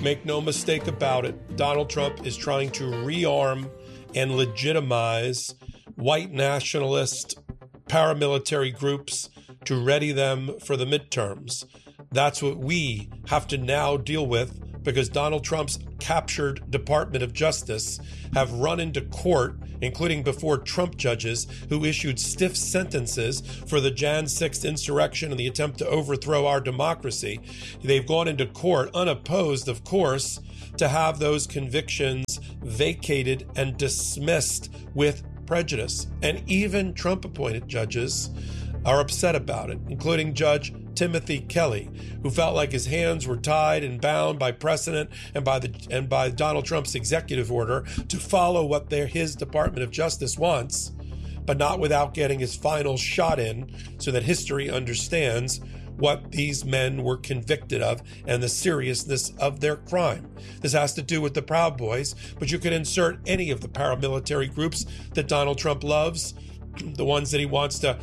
Make no mistake about it, Donald Trump is trying to rearm and legitimize white nationalist paramilitary groups to ready them for the midterms. That's what we have to now deal with, because Donald Trump's captured Department of Justice have run into court, including before Trump judges who issued stiff sentences for the Jan 6th insurrection and the attempt to overthrow our democracy. They've gone into court, unopposed, of course, to have those convictions vacated and dismissed with prejudice. And even Trump-appointed judges are upset about it, including Judge Timothy Kelly, who felt like his hands were tied and bound by precedent and by Donald Trump's executive order to follow what his Department of Justice wants, but not without getting his final shot in so that history understands what these men were convicted of and the seriousness of their crime. This has to do with the Proud Boys, but you could insert any of the paramilitary groups that Donald Trump loves, the ones that he wants to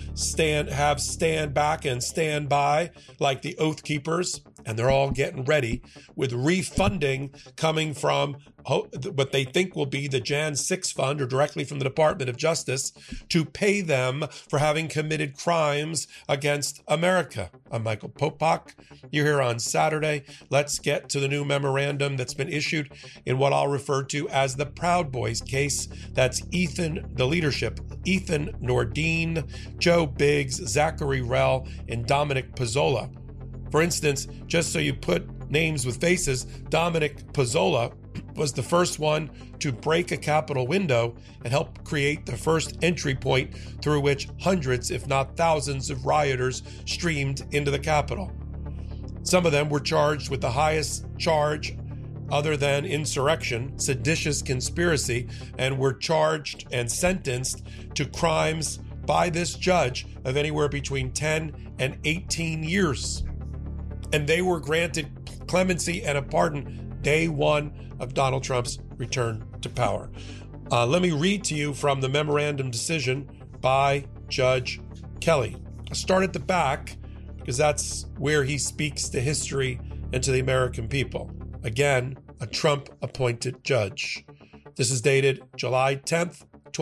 stand back and stand by, like the Oath Keepers, and they're all getting ready with refunding coming from what they think will be the Jan 6 fund or directly from the Department of Justice to pay them for having committed crimes against America. I'm Michael Popok. You're here on Saturday. Let's get to the new memorandum that's been issued in what I'll refer to as the Proud Boys case. That's the leadership, Ethan Nordean, Joe Biggs, Zachary Rell, and Dominic Pezzola. For instance, just so you put names with faces, Dominic Pezzola was the first one to break a Capitol window and help create the first entry point through which hundreds, if not thousands, of rioters streamed into the Capitol. Some of them were charged with the highest charge other than insurrection, seditious conspiracy, and were charged and sentenced to crimes by this judge of anywhere between 10 and 18 years. And they were granted clemency and a pardon day one of Donald Trump's return to power. Let me read to you from the memorandum decision by Judge Kelly. I'll start at the back because that's where he speaks to history and to the American people. Again, a Trump-appointed judge. This is dated July 10th,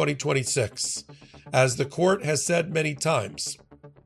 2026. As the court has said many times,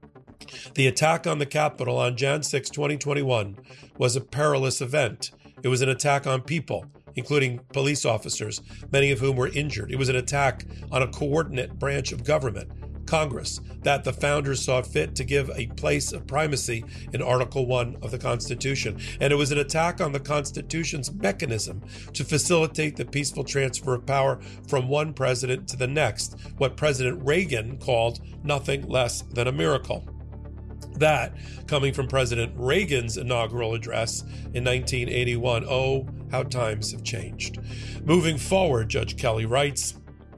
the attack on the Capitol on Jan 6, 2021 was a perilous event. It was an attack on people, including police officers, many of whom were injured. It was an attack on a coordinate branch of government, Congress, that the founders saw fit to give a place of primacy in Article 1 of the Constitution. And it was an attack on the Constitution's mechanism to facilitate the peaceful transfer of power from one president to the next, what President Reagan called nothing less than a miracle. That, coming from President Reagan's inaugural address in 1981. Oh, how times have changed. Moving forward, Judge Kelly writes,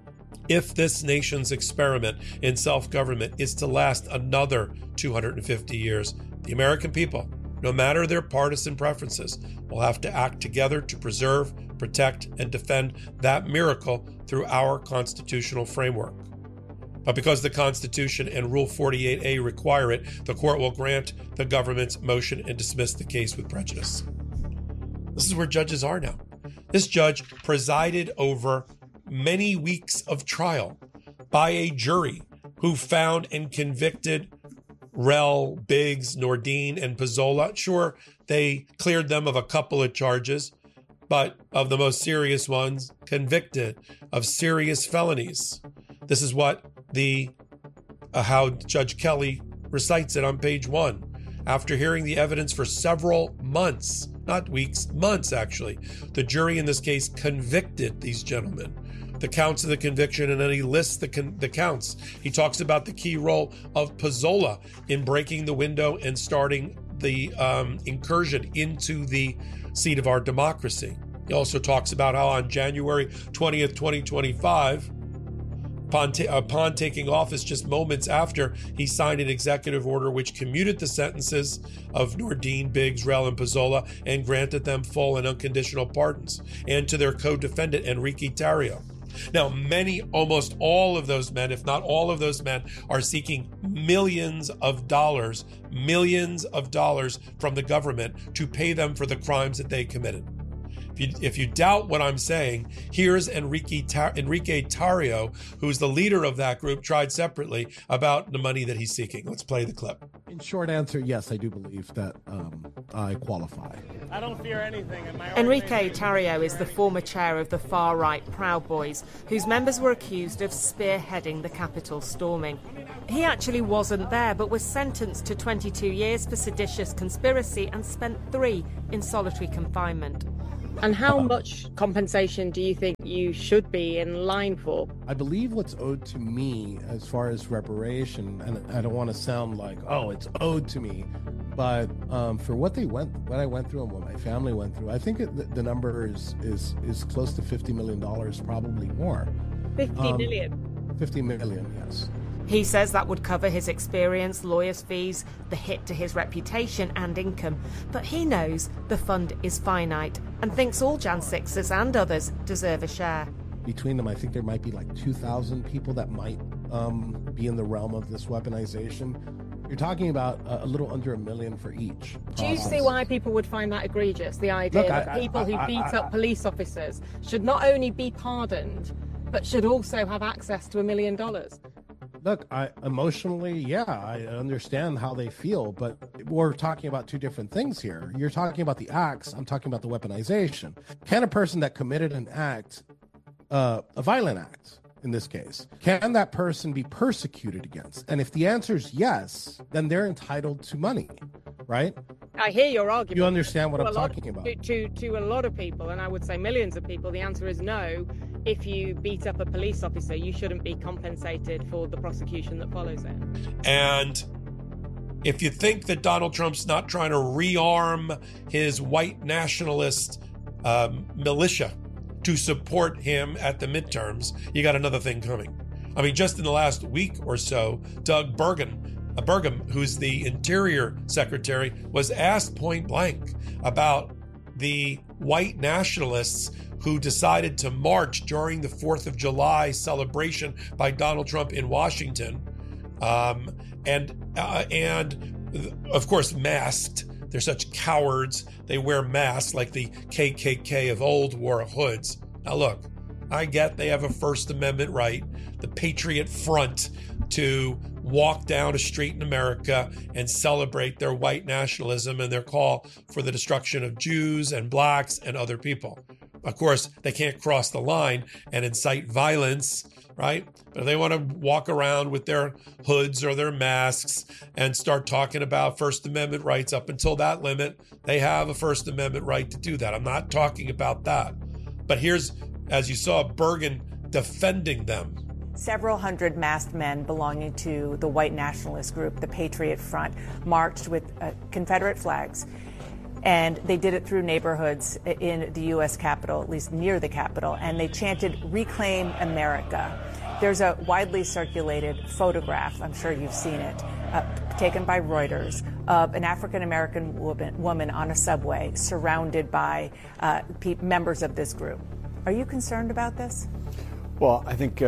if this nation's experiment in self-government is to last another 250 years, the American people, no matter their partisan preferences, will have to act together to preserve, protect, and defend that miracle through our constitutional framework. But because the Constitution and Rule 48A require it, the court will grant the government's motion and dismiss the case with prejudice. This is where judges are now. This judge presided over many weeks of trial by a jury who found and convicted Rell, Biggs, Nordean, and Pezzola. Sure, they cleared them of a couple of charges, but of the most serious ones, convicted of serious felonies. This is what how Judge Kelly recites it on page 1. After hearing the evidence for several months, not weeks, months actually, the jury in this case convicted these gentlemen. The counts of the conviction, and then he lists the counts. He talks about the key role of Pezzola in breaking the window and starting the incursion into the seat of our democracy. He also talks about how on January 20th, 2025, upon taking office just moments after, he signed an executive order which commuted the sentences of Nordean, Biggs, Rell, and Pezzola and granted them full and unconditional pardons, and to their co-defendant, Enrique Tarrio. Now, almost all of those men, if not all of those men, are seeking millions of dollars from the government to pay them for the crimes that they committed. If you doubt what I'm saying, here's Enrique Tarrio, who's the leader of that group, tried separately about the money that he's seeking. Let's play the clip. In short answer, yes, I do believe that I qualify. I don't fear anything. Enrique Tarrio is the former chair of the far-right Proud Boys, whose members were accused of spearheading the Capitol storming. He actually wasn't there, but was sentenced to 22 years for seditious conspiracy and spent 3 in solitary confinement. And how much compensation do you think you should be in line for? I believe what's owed to me as far as reparation, and I don't want to sound like, oh, it's owed to me, but for what I went through and what my family went through, I think the number is close to $50 million, probably more. 50 million? 50 million, yes. He says that would cover his experience, lawyers' fees, the hit to his reputation and income. But he knows the fund is finite and thinks all Jan 6ers and others deserve a share. Between them, I think there might be like 2,000 people that might be in the realm of this weaponization. You're talking about a little under $1 million for each. Do you see why people would find that egregious? The idea that people who beat up police officers should not only be pardoned, but should also have access to $1 million? Look, emotionally, I understand how they feel, but we're talking about 2 different things here. You're talking about the acts. I'm talking about the weaponization. Can a person that committed an act, a violent act in this case, can that person be persecuted against? And if the answer is yes, then they're entitled to money, right? I hear your argument. You understand what I'm talking about. To a lot of people, and I would say millions of people, the answer is no. If you beat up a police officer, you shouldn't be compensated for the prosecution that follows it. And if you think that Donald Trump's not trying to rearm his white nationalist militia to support him at the midterms, you got another thing coming. I mean, just in the last week or so, Doug Burgum, who's the Interior Secretary, was asked point blank about the white nationalists who decided to march during the 4th of July celebration by Donald Trump in Washington, and of course masked. They're such cowards. They wear masks like the KKK of old wore hoods. Now look, I get they have a First Amendment right, the Patriot Front, to walk down a street in America and celebrate their white nationalism and their call for the destruction of Jews and blacks and other people. Of course, they can't cross the line and incite violence, right? But if they want to walk around with their hoods or their masks and start talking about First Amendment rights, up until that limit, they have a First Amendment right to do that. I'm not talking about that. But here's, as you saw, Bergen defending them. Several hundred masked men belonging to the white nationalist group, the Patriot Front, marched with Confederate flags. And they did it through neighborhoods in the U.S. Capitol, at least near the Capitol, and they chanted, "Reclaim America." There's a widely circulated photograph, I'm sure you've seen it, taken by Reuters, of an African-American woman on a subway surrounded by members of this group. Are you concerned about this? Well, I think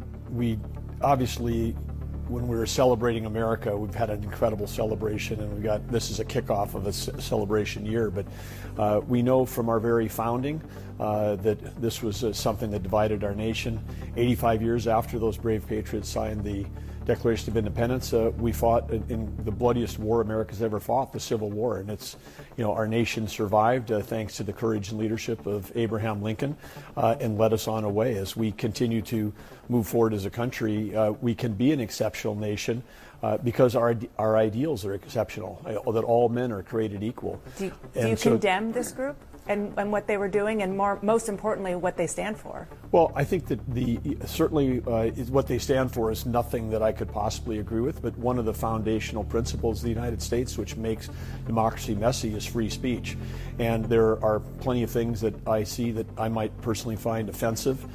we obviously, when we were celebrating America, we've had an incredible celebration, and this is a kickoff of a celebration year. But we know from our very founding that this was something that divided our nation. 85 years after those brave patriots signed the Declaration of Independence, we fought in the bloodiest war America's ever fought, the Civil War, and it's, our nation survived thanks to the courage and leadership of Abraham Lincoln, and led us on a way. As we continue to move forward as a country, we can be an exceptional nation because our ideals are exceptional, that all men are created equal. Do you condemn this group and what they were doing, and most importantly, what they stand for? Well, I think that certainly what they stand for is nothing that I could possibly agree with, but one of the foundational principles of the United States which makes democracy messy is free speech. And there are plenty of things that I see that I might personally find offensive,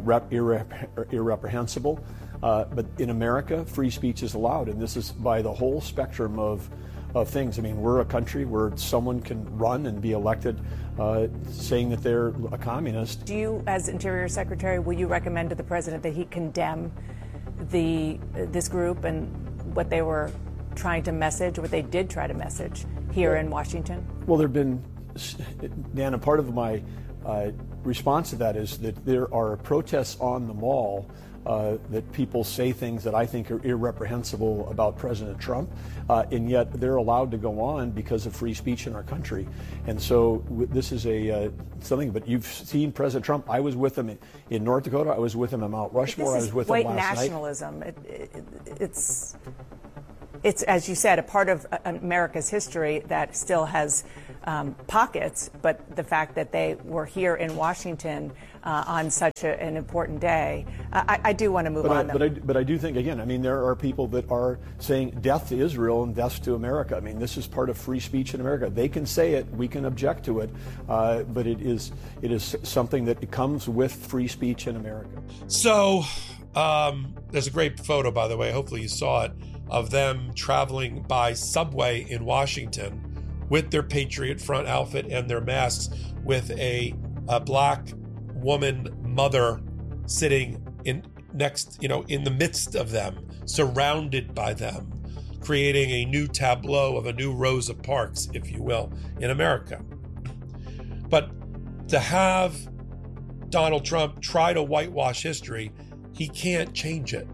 irreprehensible. But in America, free speech is allowed, and this is by the whole spectrum of things. I mean, we're a country where someone can run and be elected saying that they're a communist. Do you, as Interior Secretary, will you recommend to the President that he condemn this group and what they were trying to message, what they did try to message here in Washington? Well, there have been, Nana, part of my response to that is that there are protests on the mall that people say things that I think are irreprehensible about President Trump, and yet they're allowed to go on because of free speech in our country. And so this is something, but you've seen President Trump. I was with him in North Dakota. I was with him at Mount Rushmore. I was with him last night. White nationalism. It's, as you said, a part of America's history that still has pockets, but the fact that they were here in Washington on such an important day, I do want to move on. But I do think, again, I mean, there are people that are saying death to Israel and death to America. I mean, this is part of free speech in America. They can say it, we can object to it, but it is something that comes with free speech in America. So there's a great photo, by the way, hopefully you saw it, of them traveling by subway in Washington with their Patriot Front outfit and their masks, with a black woman mother sitting in the midst of them, surrounded by them, creating a new tableau of a new Rosa Parks, if you will, in America. But to have Donald Trump try to whitewash history, he can't change it.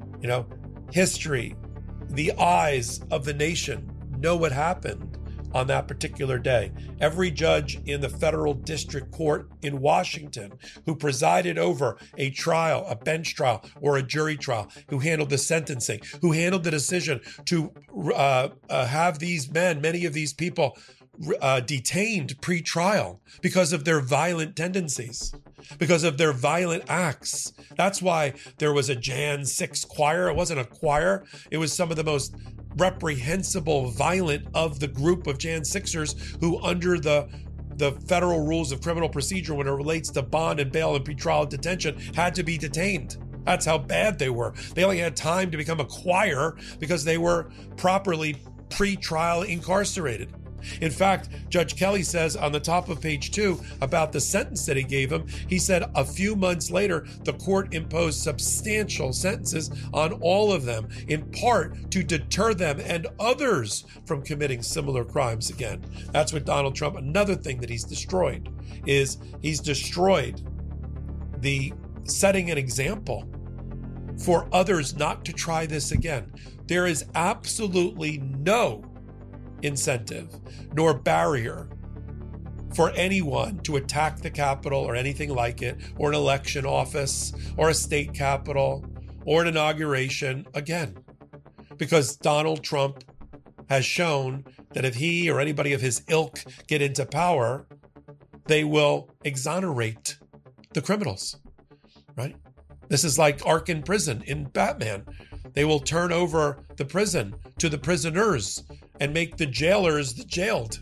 History, the eyes of the nation know what happened on that particular day. Every judge in the federal district court in Washington who presided over a trial, a bench trial, or a jury trial, who handled the sentencing, who handled the decision to have these men, many of these people, detained pre-trial because of their violent tendencies, because of their violent acts. That's why there was a Jan 6 choir. It wasn't a choir. It was some of the most reprehensible, violent of the group of Jan 6ers who, under the federal rules of criminal procedure when it relates to bond and bail and pretrial detention, had to be detained. That's how bad they were. They only had time to become a choir because they were properly pre-trial incarcerated. In fact, Judge Kelly says on the top of page 2 about the sentence that he gave him, he said a few months later, the court imposed substantial sentences on all of them, in part to deter them and others from committing similar crimes again. That's what Donald Trump, another thing that he's destroyed, is he's destroyed the setting an example for others not to try this again. There is absolutely no incentive nor barrier for anyone to attack the Capitol or anything like it, or an election office, or a state capitol, or an inauguration again. Because Donald Trump has shown that if he or anybody of his ilk get into power, they will exonerate the criminals, right? This is like Arkham Prison in Batman. They will turn over the prison to the prisoners and make the jailers the jailed.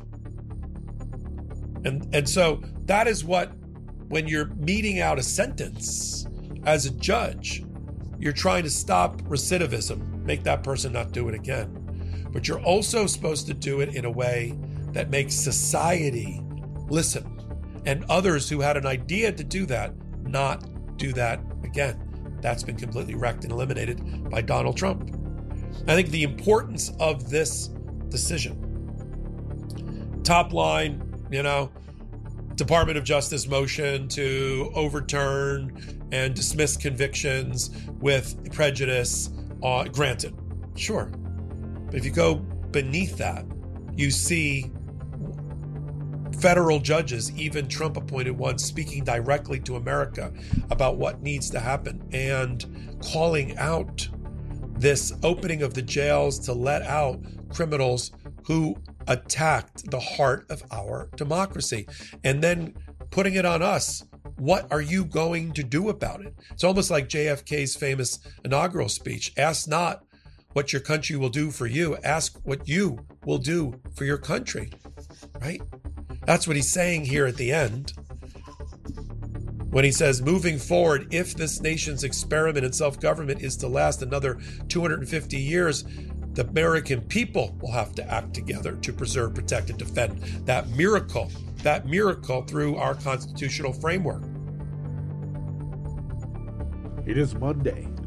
And so that is what, when you're meting out a sentence as a judge, you're trying to stop recidivism, make that person not do it again. But you're also supposed to do it in a way that makes society listen, and others who had an idea to do that, not do that again. That's been completely wrecked and eliminated by Donald Trump. I think the importance of this decision, top line, Department of Justice motion to overturn and dismiss convictions with prejudice, granted, sure. But if you go beneath that, you see federal judges, even Trump-appointed ones, speaking directly to America about what needs to happen and calling out this opening of the jails to let out criminals who attacked the heart of our democracy, and then putting it on us. What are you going to do about it? It's almost like JFK's famous inaugural speech. Ask not what your country will do for you. Ask what you will do for your country, right? That's what he's saying here at the end when he says, moving forward, if this nation's experiment in self-government is to last another 250 years, the American people will have to act together to preserve, protect, and defend that miracle through our constitutional framework. It is Monday,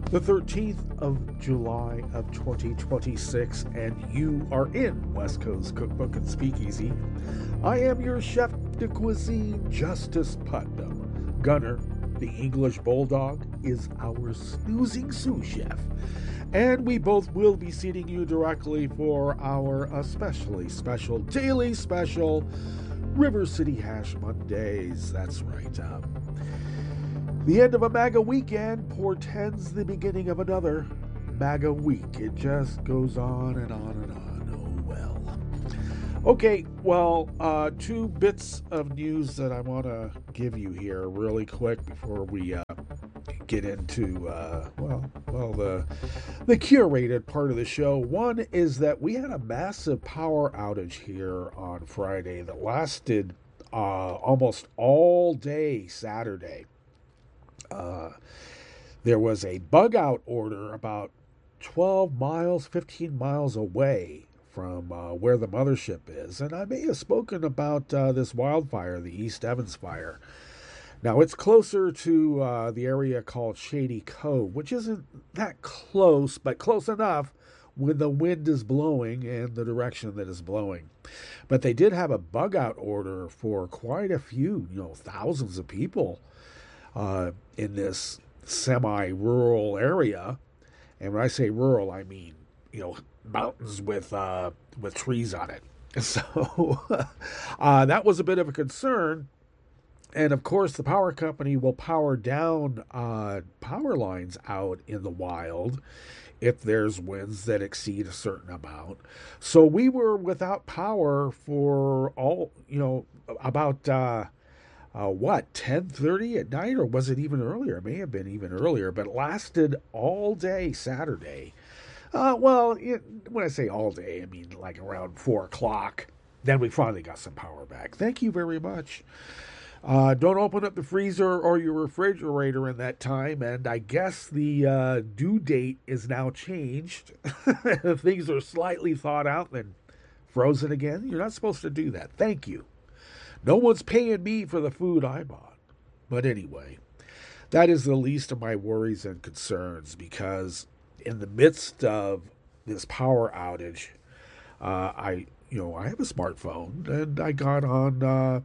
the 13th of July of 2026, and you are in West Coast Cookbook and Speakeasy. I am your chef de cuisine, Justice Putnam. Gunner, the English Bulldog, is our snoozing sous chef, and we both will be seating you directly for our especially special daily special River City Hash Mondays. That's right. The end of a MAGA weekend portends the beginning of another MAGA week. It just goes on and on and on. Oh, well. Okay, well, two bits of news that I want to give you here really quick before we get into, the curated part of the show. One is that we had a massive power outage here on Friday that lasted almost all day Saturday. There was a bug out order about 15 miles away from where the mothership is. And I may have spoken about this wildfire, the East Evans fire. Now, it's closer to the area called Shady Cove, which isn't that close, but close enough when the wind is blowing and the direction that it's blowing. But they did have a bug out order for quite a few, thousands of people in this semi-rural area. And when I say rural, I mean, mountains with trees on it. So that was a bit of a concern. And of course, the power company will power down power lines out in the wild if there's winds that exceed a certain amount. So we were without power for about 10:30 at night, or was it even earlier? It may have been even earlier, but it lasted all day Saturday. When I say all day, I mean like around 4 o'clock. Then we finally got some power back. Thank you very much. Don't open up the freezer or your refrigerator in that time, and I guess the due date is now changed. Things are slightly thawed out, then frozen again. You're not supposed to do that. Thank you. No one's paying me for the food I bought. But anyway, that is the least of my worries and concerns, because in the midst of this power outage, I have a smartphone, and I got on,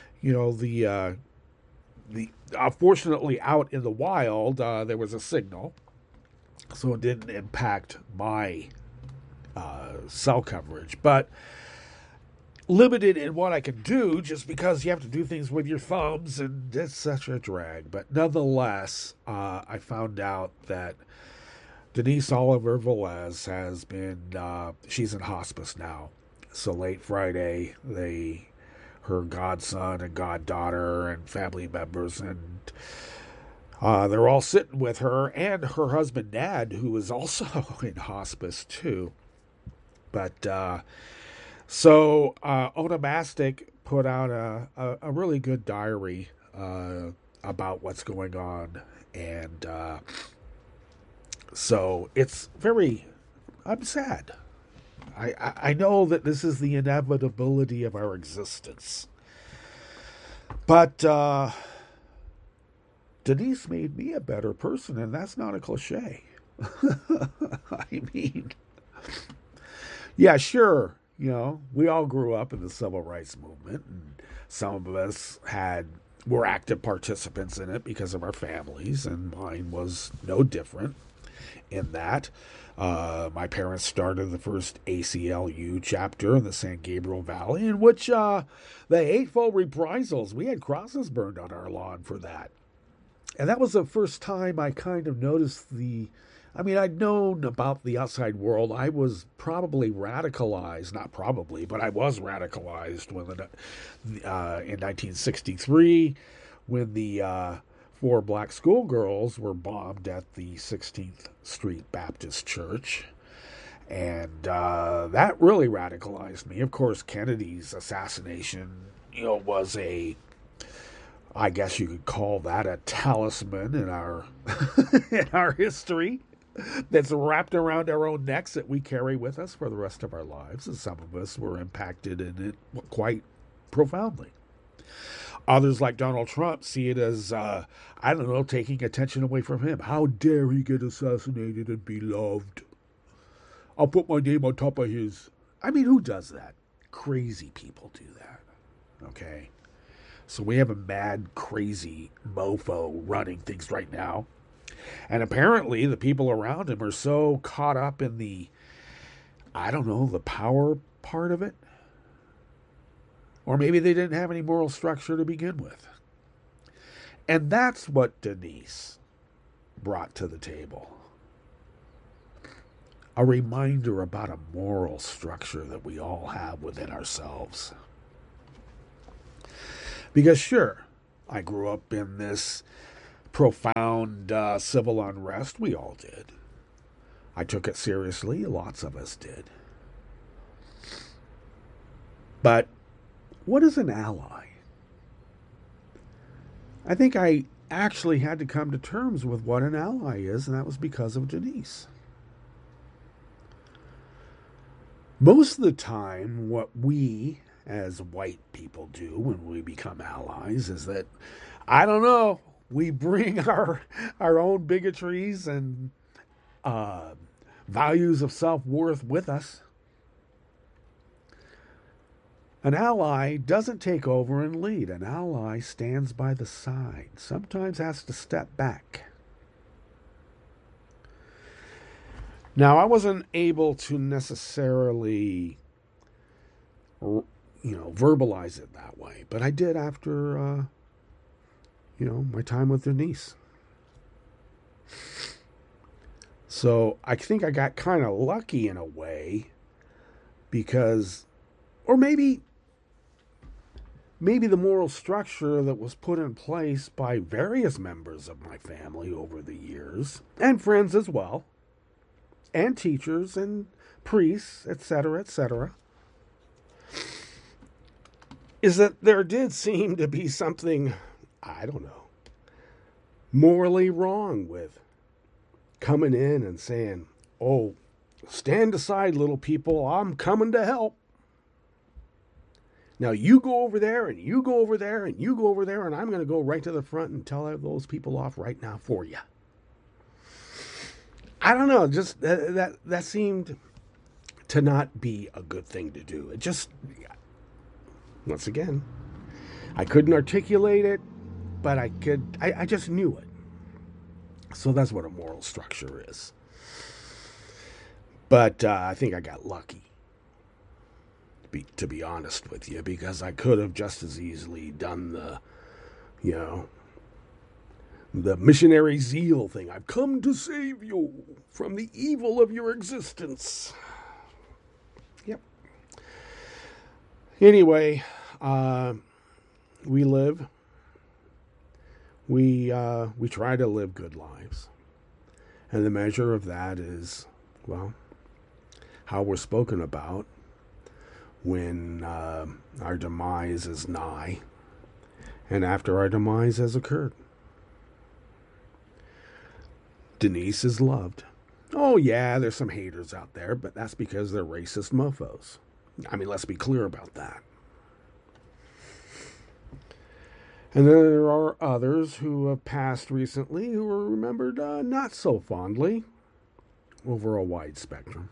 fortunately out in the wild, there was a signal, so it didn't impact my cell coverage, but limited in what I can do, just because you have to do things with your thumbs, and it's such a drag. But nonetheless, I found out that Denise Oliver Velez has been, she's in hospice now. So late Friday, her godson and goddaughter and family members, and they're all sitting with her, and her husband Nad, who is also in hospice too. But so Onomastic put out a really good diary about what's going on, and so I'm sad. I know that this is the inevitability of our existence. But Denise made me a better person, and that's not a cliche. I mean, yeah, sure, we all grew up in the civil rights movement, and some of us were active participants in it because of our families, and mine was no different in that. My parents started the first ACLU chapter in the San Gabriel Valley, in which the Eightfold Reprisals, we had crosses burned on our lawn for that. And that was the first time I kind of noticed I'd known about the outside world. I was probably radicalized, not probably, but I was radicalized in 1963 when the 4 black schoolgirls were bombed at the 16th Street Baptist Church. And that really radicalized me. Of course, Kennedy's assassination, was I guess you could call that a talisman in our in our history that's wrapped around our own necks that we carry with us for the rest of our lives. And some of us were impacted in it quite profoundly. Others, like Donald Trump, see it as, taking attention away from him. How dare he get assassinated and be loved? I'll put my name on top of his. I mean, who does that? Crazy people do that. Okay? So we have a mad, crazy mofo running things right now. And apparently the people around him are so caught up in the power part of it. Or maybe they didn't have any moral structure to begin with. And that's what Denise brought to the table. A reminder about a moral structure that we all have within ourselves. Because sure, I grew up in this profound civil unrest. We all did. I took it seriously. Lots of us did. But what is an ally? I think I actually had to come to terms with what an ally is, and that was because of Denise. Most of the time, what we as white people do when we become allies is that, we bring our own bigotries and values of self-worth with us. An ally doesn't take over and lead. An ally stands by the side, sometimes has to step back. Now, I wasn't able to necessarily, verbalize it that way, but I did after, my time with Denise. So I think I got kind of lucky in a way because, or maybe the moral structure that was put in place by various members of my family over the years, and friends as well, and teachers and priests, etc., is that there did seem to be something, morally wrong with coming in and saying, oh, stand aside, little people, I'm coming to help. Now you go over there, and you go over there, and you go over there, and I'm going to go right to the front and tell those people off right now for you. I don't know, just that seemed to not be a good thing to do. It just, once again, I couldn't articulate it, but I just knew it. So that's what a moral structure is. But I think I got lucky, to be honest with you, because I could have just as easily done the missionary zeal thing. I've come to save you from the evil of your existence. Yep. Anyway, we live. We try to live good lives. And the measure of that is, how we're spoken about when our demise is nigh and after our demise has occurred. Denise is loved. Oh, yeah, there's some haters out there, but that's because they're racist mofos. I mean, let's be clear about that. And then there are others who have passed recently who are remembered not so fondly over a wide spectrum.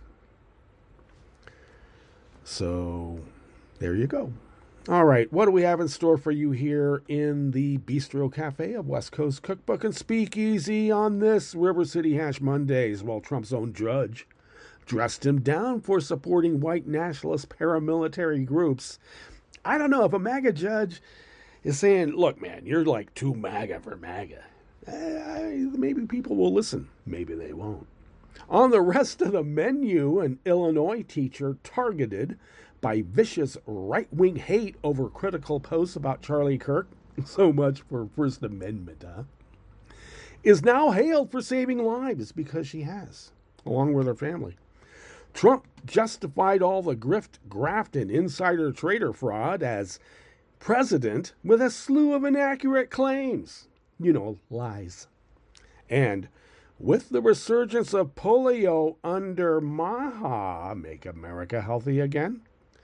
So, there you go. All right, what do we have in store for you here in the Bistro Cafe of West Coast Cookbook and Speakeasy on this River City Hash Mondays? Well, Trump's own judge dressed him down for supporting white nationalist paramilitary groups. I don't know, if a MAGA judge is saying, look, man, you're like too MAGA for MAGA, maybe people will listen. Maybe they won't. On the rest of the menu, an Illinois teacher targeted by vicious right-wing hate over critical posts about Charlie Kirk, so much for First Amendment, is now hailed for saving lives because she has, along with her family. Trump justified all the grift, graft, and insider trader fraud as president with a slew of inaccurate claims. Lies. And with the resurgence of polio under Maha, Make America Healthy Again,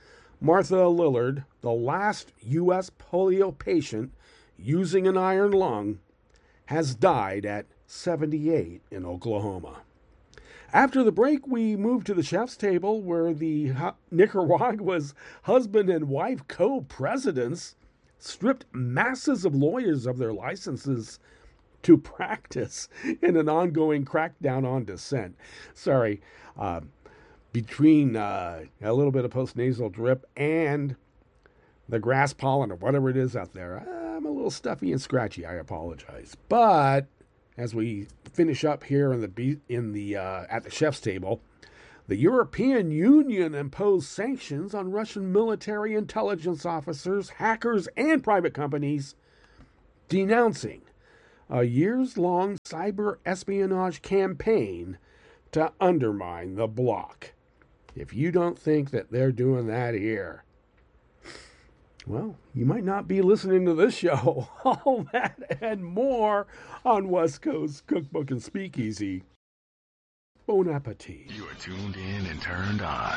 Martha Lillard, the last U.S. polio patient using an iron lung, has died at 78 in Oklahoma. After the break, we move to the chef's table where the Nicaragua's husband and wife co-presidents stripped masses of lawyers of their licenses to practice in an ongoing crackdown on dissent. Sorry, between a little bit of postnasal drip and the grass pollen or whatever it is out there, I'm a little stuffy and scratchy. I apologize. But as we finish up here at the chef's table, the European Union imposed sanctions on Russian military intelligence officers, hackers, and private companies, denouncing a years-long cyber espionage campaign to undermine the bloc. If you don't think that they're doing that here, well, you might not be listening to this show. All that and more on West Coast Cookbook and Speakeasy. Bon appetit. You are tuned in and turned on.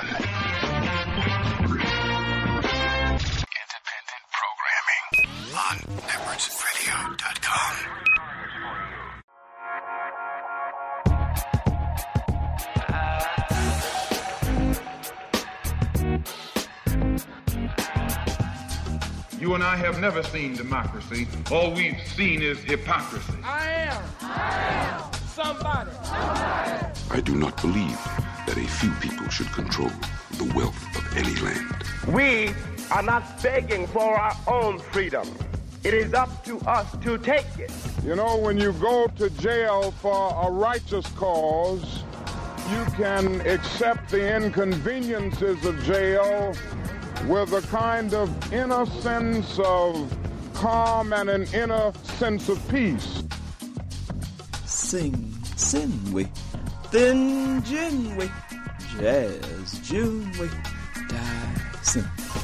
Independent programming on NetworksRadio.com. You and I have never seen democracy. All we've seen is hypocrisy. I am somebody. I do not believe that a few people should control the wealth of any land. We are not begging for our own freedom. It is up to us to take it. You know, when you go to jail for a righteous cause, you can accept the inconveniences of jail with a kind of inner sense of calm and an inner sense of peace. Sing, sin we, thin gin we, jazz June we, Dyson.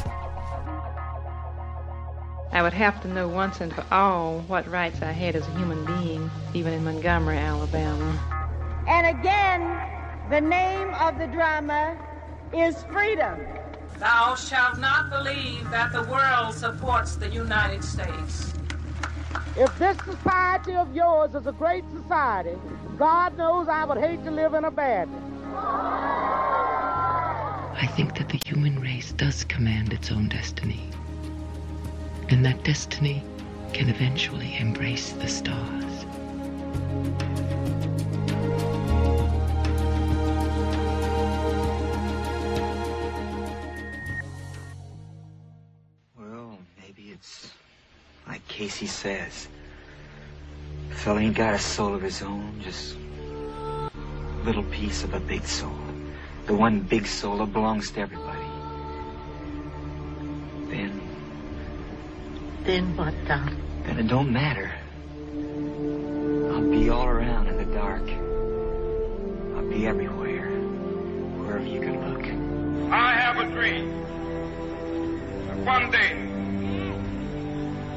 I would have to know once and for all what rights I had as a human being, even in Montgomery, Alabama. And again, the name of the drama is freedom. Thou shalt not believe that the world supports the United States. If this society of yours is a great society, God knows I would hate to live in a bad one. I think that the human race does command its own destiny. And that destiny can eventually embrace the stars. Like Casey says, the fella ain't got a soul of his own, just a little piece of a big soul. The one big soul that belongs to everybody. Then what, Doc? Then it don't matter. I'll be all around in the dark. I'll be everywhere, wherever you can look. I have a dream that one day